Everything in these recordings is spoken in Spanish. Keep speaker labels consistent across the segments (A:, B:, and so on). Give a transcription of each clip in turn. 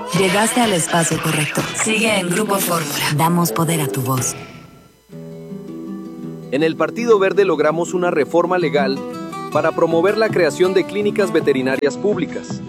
A: Llegaste al espacio correcto. Sigue en Grupo Fórmula. Damos poder a tu voz.
B: En el Partido Verde logramos una reforma legal para promover la creación de clínicas veterinarias públicas.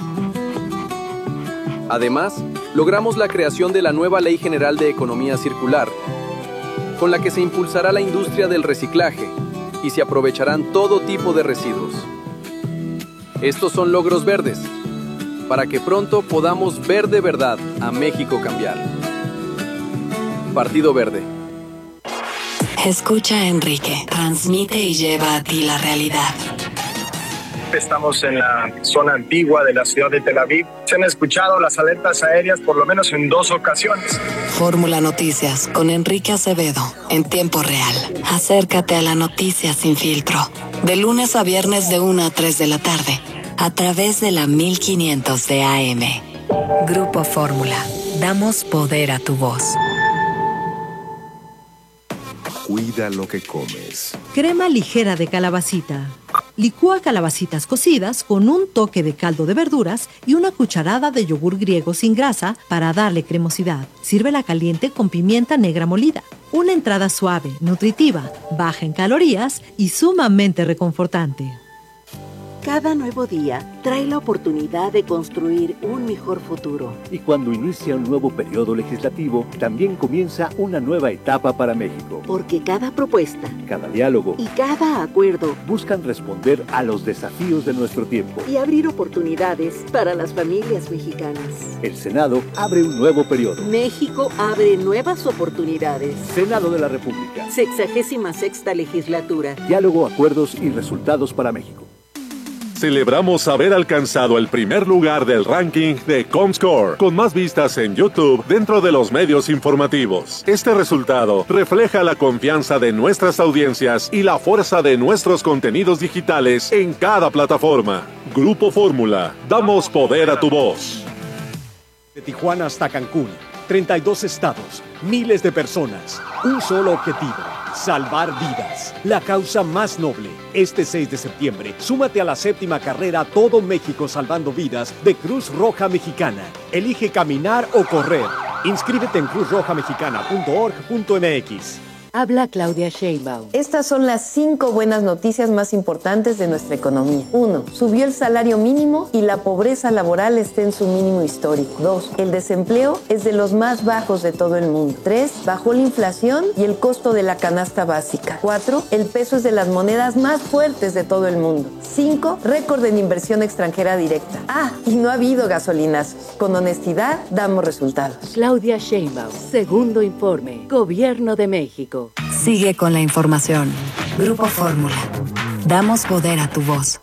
B: Además, logramos la creación de la nueva Ley General de Economía Circular, con la que se impulsará la industria del reciclaje y se aprovecharán todo tipo de residuos. Estos son logros verdes, para que pronto podamos ver de verdad a México cambiar. Partido Verde.
A: Escucha a Enrique, transmite y lleva a ti la realidad.
C: Estamos en la zona antigua de la ciudad de Tel Aviv. Se han escuchado las alertas aéreas por lo menos en 2 ocasiones.
A: Fórmula Noticias con Enrique Acevedo, en tiempo real. Acércate a la noticia sin filtro. De lunes a viernes de 1 a 3 de la tarde, a través de la 1500 de AM. Grupo Fórmula. Damos poder a tu voz.
D: Cuida lo que comes.
E: Crema ligera de calabacita. Licúa calabacitas cocidas con un toque de caldo de verduras y una cucharada de yogur griego sin grasa para darle cremosidad. Sírvela caliente con pimienta negra molida. Una entrada suave, nutritiva, baja en calorías y sumamente reconfortante.
F: Cada nuevo día trae la oportunidad de construir un mejor futuro.
G: Y cuando inicia un nuevo periodo legislativo, también comienza una nueva etapa para México.
F: Porque cada propuesta,
G: cada diálogo
F: y cada acuerdo
G: buscan responder a los desafíos de nuestro tiempo
F: y abrir oportunidades para las familias mexicanas.
G: El Senado abre un nuevo periodo.
F: México abre nuevas oportunidades.
G: Senado de la República.
F: 66ª legislatura.
G: Diálogo, acuerdos y resultados para México.
H: Celebramos haber alcanzado el primer lugar del ranking de Comscore, con más vistas en YouTube dentro de los medios informativos. Este resultado refleja la confianza de nuestras audiencias y la fuerza de nuestros contenidos digitales en cada plataforma. Grupo Fórmula, damos poder a tu voz.
I: De Tijuana hasta Cancún, 32 estados, miles de personas, un solo objetivo: salvar vidas, la causa más noble. Este 6 de septiembre, súmate a la 7ª carrera Todo México Salvando Vidas de Cruz Roja Mexicana. Elige caminar o correr. Inscríbete en cruzrojamexicana.org.mx.
J: Habla Claudia Sheinbaum. Estas son las 5 buenas noticias más importantes de nuestra economía. 1. Subió el salario mínimo y la pobreza laboral está en su mínimo histórico. 2. El desempleo es de los más bajos de todo el mundo. 3. Bajó la inflación y el costo de la canasta básica. 4. El peso es de las monedas más fuertes de todo el mundo. 5. Récord en inversión extranjera directa. Y no ha habido gasolinazos. Con honestidad damos resultados.
K: Claudia Sheinbaum. Segundo informe. Gobierno de México.
A: Sigue con la información. Grupo Fórmula. Damos poder a tu voz.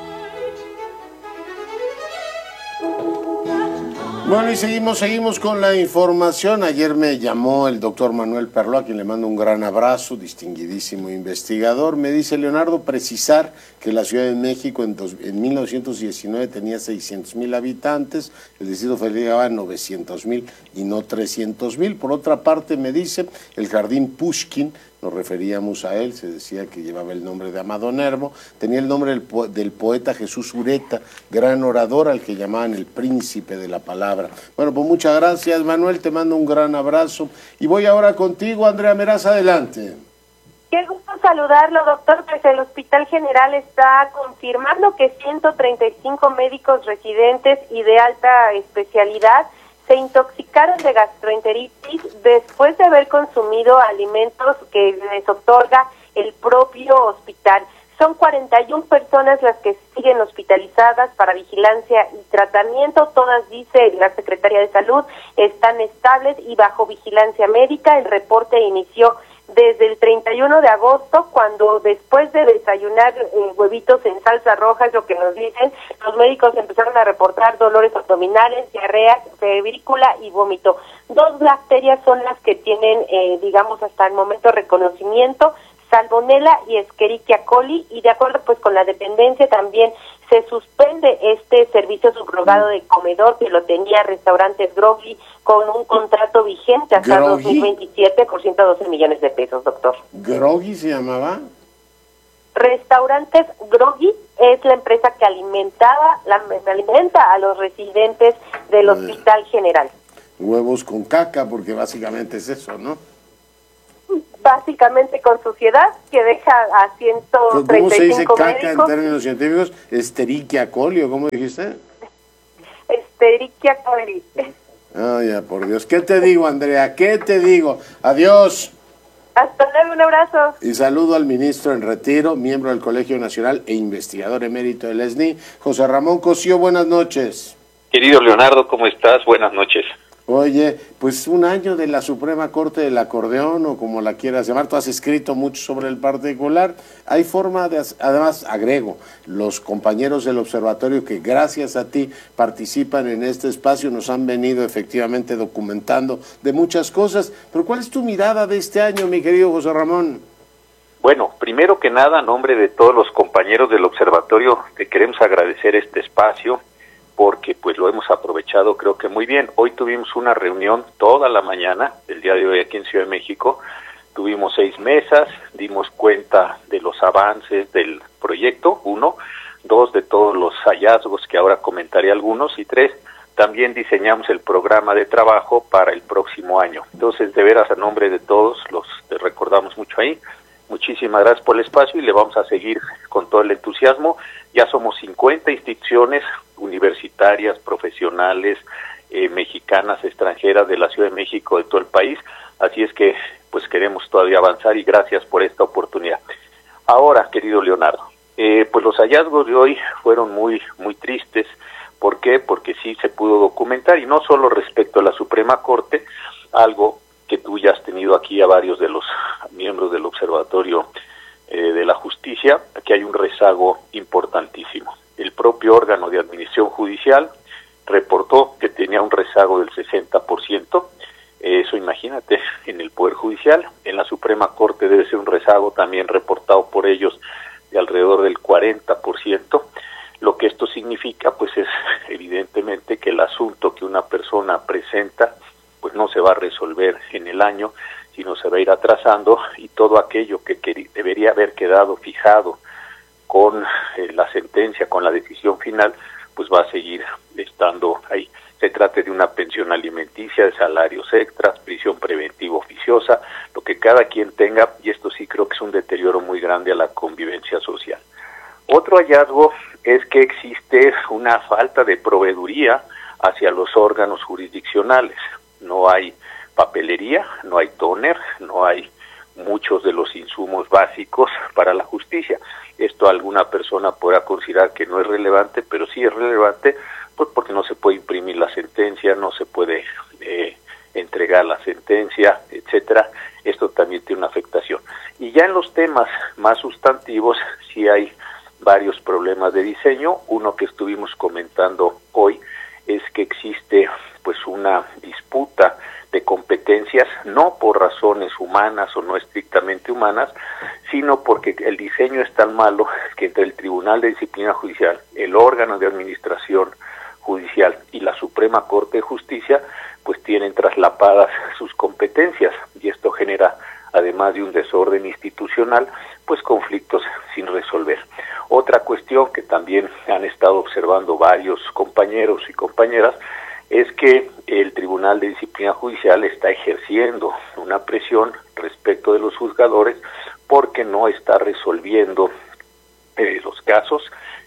L: Bueno, y seguimos con la información. Ayer me llamó el doctor Manuel Perló, a quien le mando un gran abrazo, distinguidísimo investigador. Me dice: Leonardo, precisar que la Ciudad de México en 1919 tenía 600,000 habitantes, el Distrito Federal llegaba a 900,000 y no 300,000. Por otra parte, me dice, el Jardín Pushkin, nos referíamos a él, se decía que llevaba el nombre de Amado Nervo, tenía el nombre del poeta Jesús Ureta, gran orador al que llamaban el príncipe de la palabra. Bueno, pues muchas gracias, Manuel, te mando un gran abrazo. Y voy ahora contigo, Andrea Meraz, adelante.
M: Qué gusto saludarlo, doctor. Pues el Hospital General está confirmando que 135 médicos residentes y de alta especialidad se intoxicaron de gastroenteritis después de haber consumido alimentos que les otorga el propio hospital. Son 41 personas las que siguen hospitalizadas para vigilancia y tratamiento. Todas, dice la Secretaría de Salud, están estables y bajo vigilancia médica. El reporte inició desde el 31 de agosto, cuando después de desayunar huevitos en salsa roja, es lo que nos dicen, los médicos empezaron a reportar dolores abdominales, diarrea, febrícula y vómito. 2 bacterias son las que tienen, digamos, hasta el momento reconocimiento: Salmonella y Escherichia coli, y de acuerdo pues con la dependencia también se suspende este servicio subrogado de comedor que lo tenía Restaurantes Groggy con un contrato vigente hasta
L: ¿Groggy?
M: 2027 por 112 millones de pesos, doctor.
L: ¿Groggy se llamaba?
M: Restaurantes Groggy es la empresa que alimenta a los residentes del Hospital General.
L: Huevos con caca, porque básicamente es eso, ¿no?
M: Básicamente con suciedad, que deja a 135
L: ¿Cómo se dice caca
M: médicos?
L: en términos científicos? Escherichia coli, ¿o cómo dijiste?
M: Escherichia coli.
L: Ah, ya, por Dios. ¿Qué te digo, Andrea? ¿Qué te digo? Adiós.
M: Hasta luego, un abrazo.
L: Y saludo al ministro en retiro, miembro del Colegio Nacional e investigador emérito del SNI, José Ramón Cosío. Buenas noches.
N: Querido Leonardo, ¿cómo estás? Buenas noches.
L: Oye, pues un año de la Suprema Corte del Acordeón, o como la quieras llamar. Tú has escrito mucho sobre el particular. Hay forma de, además, agrego, los compañeros del observatorio que gracias a ti participan en este espacio, nos han venido efectivamente documentando de muchas cosas. Pero ¿cuál es tu mirada de este año, mi querido José Ramón?
N: Bueno, primero que nada, a nombre de todos los compañeros del observatorio, te queremos agradecer este espacio, porque pues lo hemos aprovechado creo que muy bien. Hoy tuvimos una reunión toda la mañana, el día de hoy aquí en Ciudad de México, tuvimos 6 mesas, dimos cuenta de los avances del proyecto, 1, 2, de todos los hallazgos que ahora comentaré algunos, y 3, también diseñamos el programa de trabajo para el próximo año. Entonces, de veras, a nombre de todos, te recordamos mucho ahí. Muchísimas gracias por el espacio y le vamos a seguir con todo el entusiasmo. Ya somos 50 instituciones universitarias, profesionales, mexicanas, extranjeras, de la Ciudad de México, de todo el país. Así es que pues queremos todavía avanzar y gracias por esta oportunidad. Ahora, querido Leonardo, pues los hallazgos de hoy fueron muy tristes. ¿Por qué? Porque sí se pudo documentar, y no solo respecto a la Suprema Corte, algo que tú ya has tenido aquí a varios de los miembros del Observatorio de la Justicia, que hay un rezago importantísimo. El propio órgano de administración judicial reportó que tenía un rezago del 60%, eso imagínate, en el Poder Judicial. En la Suprema Corte debe ser un rezago también reportado por ellos de alrededor del 40%. Lo que esto significa, pues, es evidentemente que el asunto que una persona presenta pues no se va a resolver en el año, sino se va a ir atrasando, y todo aquello que debería haber quedado fijado con la sentencia, con la decisión final, pues va a seguir estando ahí. Se trata de una pensión alimenticia, de salarios extras, prisión preventiva oficiosa, lo que cada quien tenga, y esto sí creo que es un deterioro muy grande a la convivencia social. Otro hallazgo es que existe una falta de proveeduría hacia los órganos jurisdiccionales. No hay papelería, no hay tóner, no hay muchos de los insumos básicos para la justicia. Esto alguna persona podrá considerar que no es relevante, pero sí es relevante, pues porque no se puede imprimir la sentencia, no se puede entregar la sentencia, etcétera. Esto también tiene una afectación. Y ya en los temas más sustantivos sí hay varios problemas de diseño. Uno que estuvimos comentando hoy es que existe pues una disputa de competencias, no por razones humanas o no estrictamente humanas, sino porque el diseño es tan malo que entre el Tribunal de Disciplina Judicial, el órgano de administración judicial y la Suprema Corte de Justicia, pues tienen traslapadas sus competencias, y esto genera, además de un desorden institucional, pues conflictos sin resolver. Otra cuestión que también han estado observando varios compañeros y compañeras es que el Tribunal de Disciplina Judicial está ejerciendo una presión respecto de los juzgadores porque no está resolviendo los casos,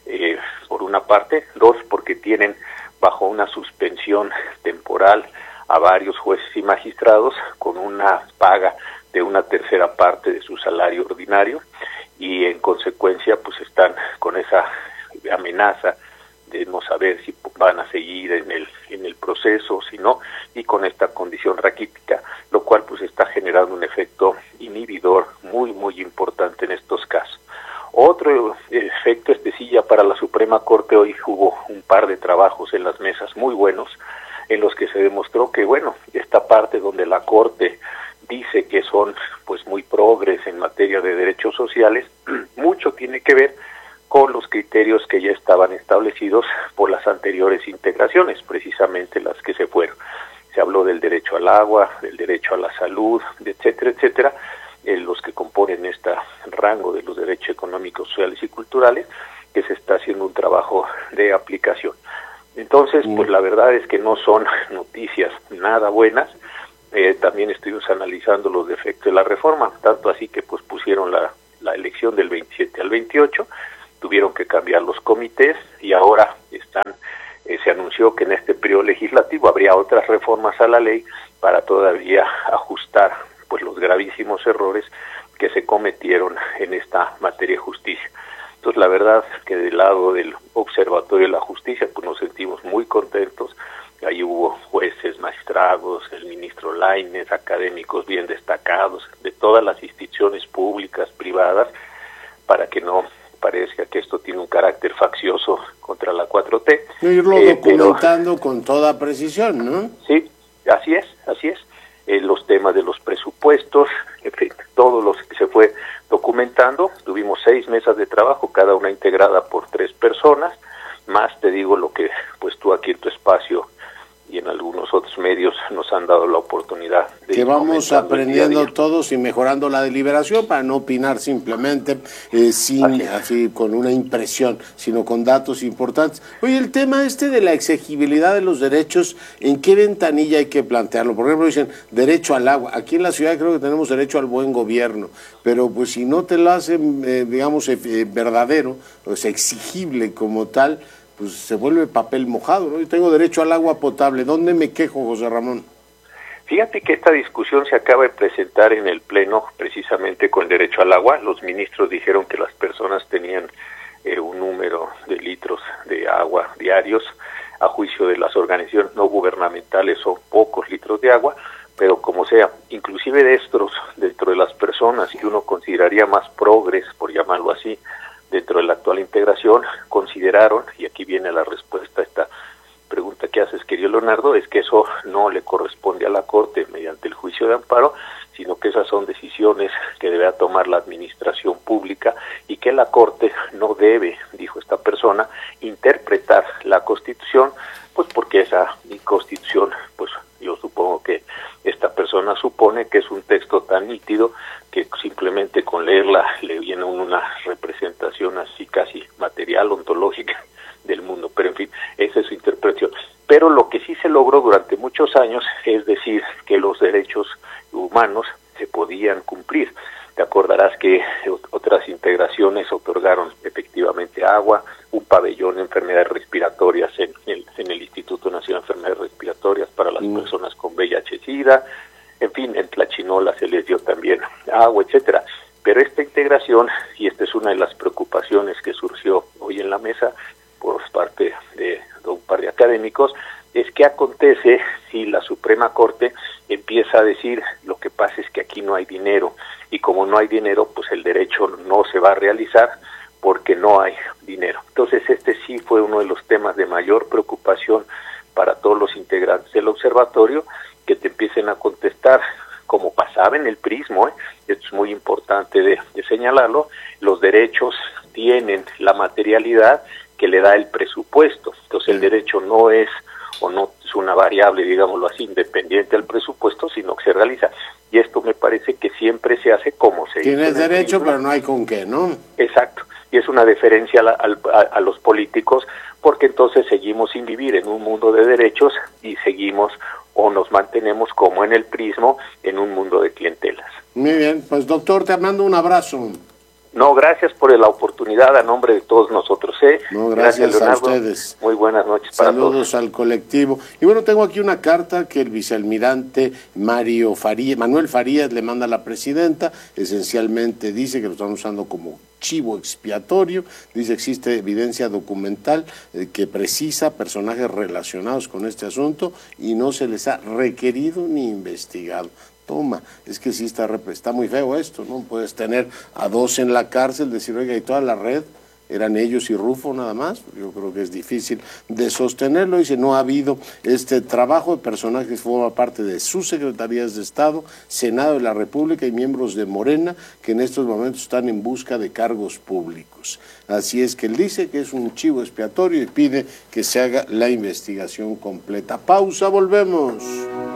N: por una parte. 2, porque tienen bajo una suspensión temporal a varios jueces y magistrados con una paga de una tercera parte de su salario ordinario, y en consecuencia pues están con esa amenaza de no saber si van a seguir en el proceso o si no, y con esta condición raquítica, lo cual pues está generando un efecto inhibidor muy importante en estos casos. Otro efecto, sí, ya para la Suprema Corte hoy hubo un par de trabajos en las mesas muy buenos, en los que se demostró que, bueno, esta parte donde la Corte dice que son pues muy progres en materia de derechos sociales, mucho tiene que ver con los criterios que ya estaban establecidos por las anteriores integraciones, precisamente las que se fueron. Se habló del derecho al agua, del derecho a la salud, etcétera, los que componen este rango de los derechos económicos, sociales y culturales, que se está pues la verdad es que no son noticias nada buenas. También estuvimos analizando los defectos de la reforma, tanto así que pues pusieron la elección del 27 al 28, tuvieron que cambiar los comités y ahora se anunció que en este periodo legislativo habría otras reformas a la ley para todavía ajustar pues los gravísimos errores que se cometieron en esta materia de justicia. Entonces la verdad es que del lado del Observatorio de la Justicia pues nos sentimos muy contentos. Ahí hubo jueces, magistrados, el ministro Lainez, académicos bien destacados de todas las instituciones públicas, privadas, para que no parezca que esto tiene un carácter faccioso contra la 4T.
L: Irlo documentando con toda precisión, ¿no?
N: Sí, así es. Los temas de los presupuestos, en fin, todo lo que se fue documentando. Tuvimos 6 mesas de trabajo, cada una integrada por 3 personas, más te digo lo que pues tú aquí en tu espacio y en algunos otros medios nos han dado la oportunidad de
L: que vamos aprendiendo todos y mejorando la deliberación para no opinar simplemente así con una impresión, sino con datos importantes. Oye, el tema de la exigibilidad de los derechos, ¿en qué ventanilla hay que plantearlo? Por ejemplo, dicen derecho al agua. Aquí en la ciudad creo que tenemos derecho al buen gobierno, pero pues si no te lo hacen, verdadero, o sea, exigible como tal, pues se vuelve papel mojado, ¿no? Yo tengo derecho al agua potable. ¿Dónde me quejo, José Ramón?
N: Fíjate que esta discusión se acaba de presentar en el Pleno precisamente con el derecho al agua. Los ministros dijeron que las personas tenían un número de litros de agua diarios. A juicio de las organizaciones no gubernamentales son pocos litros de agua, pero como sea, inclusive dentro de las personas que uno consideraría más progres, por llamarlo así, dentro de la actual integración, consideraron, y aquí viene la respuesta a esta pregunta que haces, querido Leonardo, es que eso no le corresponde a la Corte mediante el juicio de amparo, sino que esas son decisiones que deberá tomar la administración pública y que la Corte no debe, dijo esta persona, interpretar la Constitución, pues porque esa Constitución, pues yo supongo que esta persona supone que es un texto tan nítido que simplemente con leerla le viene una representación así casi material, ontológica del mundo, pero en fin, esa es su interpretación. Pero lo que sí se logró durante muchos años es decir que los derechos humanos se podían cumplir. Te acordarás que otras integraciones otorgaron efectivamente agua, un pabellón de enfermedades respiratorias en el Instituto Nacional de Enfermedades Respiratorias para las personas con VIH-Sida, en fin, en Tlachinola se les dio también agua, etcétera. Pero esta integración, y esta es una de las preocupaciones que surgió hoy en la mesa por parte de un par de académicos, es qué acontece si la Suprema Corte empieza a decir lo que pasa es que aquí no hay dinero, y como no hay dinero, pues el derecho no se va a realizar porque no hay dinero. Entonces este sí fue uno de los temas de mayor preocupación para todos los integrantes del observatorio, que te empiecen a contestar, como pasaba en el prismo, esto es muy importante de señalarlo, los derechos tienen la materialidad que le da el presupuesto, entonces el derecho no es una variable, digámoslo así, independiente del presupuesto, sino que se realiza, y esto me parece que siempre se hace como se hizo.
L: Tienes derecho, pero no hay con qué, ¿no?
N: Exacto, y es una deferencia a los políticos, porque entonces seguimos sin vivir en un mundo de derechos y seguimos o nos mantenemos como en el prismo en un mundo de clientelas.
L: Muy bien, pues doctor, te mando un abrazo.
N: No, gracias por la oportunidad a nombre de todos nosotros.
L: No, gracias
N: Leonardo.
L: A ustedes.
N: Muy buenas noches para todos.
L: Saludos al colectivo. Y bueno, tengo aquí una carta que el vicealmirante Manuel Farías le manda a la presidenta. Esencialmente dice que lo están usando como chivo expiatorio. Dice existe evidencia documental que precisa personajes relacionados con este asunto y no se les ha requerido ni investigado. Toma, es que sí está muy feo esto, ¿no? Puedes tener a 2 en la cárcel, decir, oiga, y toda la red eran ellos y Rufo nada más. Yo creo que es difícil de sostenerlo. Dice, no ha habido este trabajo de personajes que forma parte de sus secretarías de Estado, Senado de la República y miembros de Morena que en estos momentos están en busca de cargos públicos. Así es que él dice que es un chivo expiatorio y pide que se haga la investigación completa. Pausa, volvemos.